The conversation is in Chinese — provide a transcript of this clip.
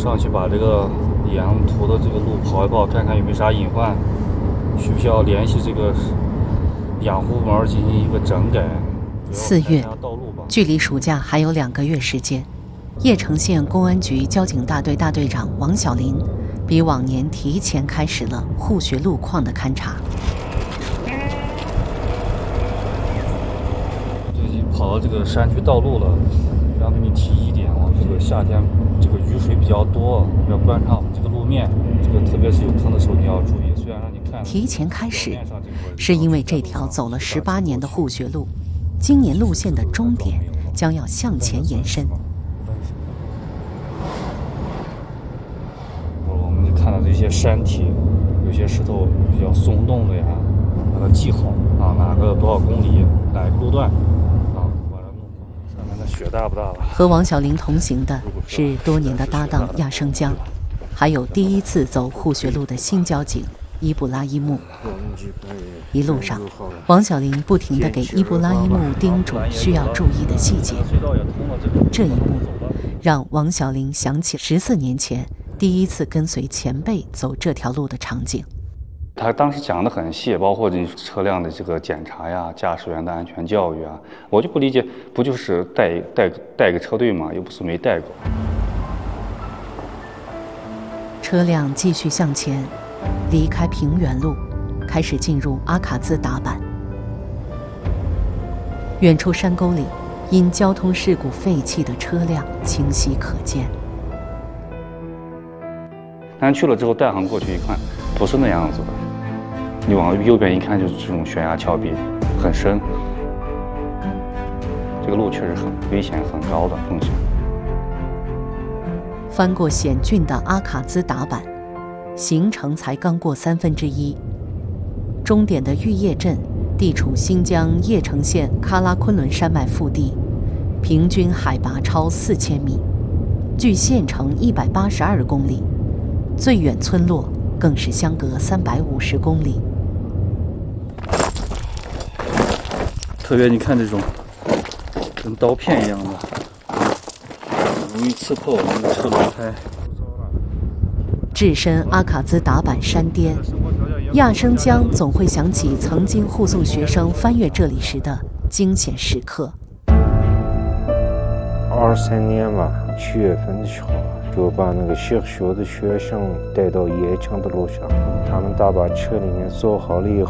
上去把这个沿途的这个路跑一跑，看看有没有啥隐患，需不需要联系这个养护部门进行一个整改。 4月，距离暑假还有2个月时间，邺城县公安局交警大队大队长王小林比往年提前开始了护学路况的勘察。 就已经跑到这个山区道路了，想给你提一点，这个夏天这个雨水比较多，要观察这个路面，这个特别是有坑的时候你要注意。虽然让你看提前开始，是因为这条走了18年的护学路，今年路线的终点将要向前延伸。 我们就看到这些山体，有些石头比较松动的呀，把它记好啊，哪个多少公里，哪个路段啊，把它弄好。看看那雪大不大了。 和王小林同行的是多年的搭档亚生江，还有第一次走护学路的新交警伊布拉伊木。一路上，王小林不停地给伊布拉伊木叮嘱需要注意的细节。这一幕让王小林想起14年前第一次跟随前辈走这条路的场景。 他当时讲得很细，包括这车辆的这个检查呀、驾驶员的安全教育啊，我就不理解，不就是带个车队吗？又不是没带过。 车辆继续向前，离开平原路，开始进入阿卡兹达坂。远处山沟里，因交通事故废弃的车辆清晰可见。 但去了之后，带航过去一看，不是那样子的。你往右边一看，就是这种悬崖峭壁，很深。这个路确实很危险、很高的风险。 翻过险峻的阿卡兹达坂，行程才刚过1/3。终点的玉叶镇地处新疆叶城县喀拉昆仑山脉腹地，平均海拔超4000米，距县城182公里，最远村落更是相隔350公里。 特别你看这种跟刀片一样的，容易刺破我们的车轮胎。 置身阿卡兹达坂山巅，亚生江总会想起曾经护送学生翻越这里时的惊险时刻。 23年吧，7月份的时候，就把那个小学的学生带到邺城的路上，他们大巴车里面坐好了以后，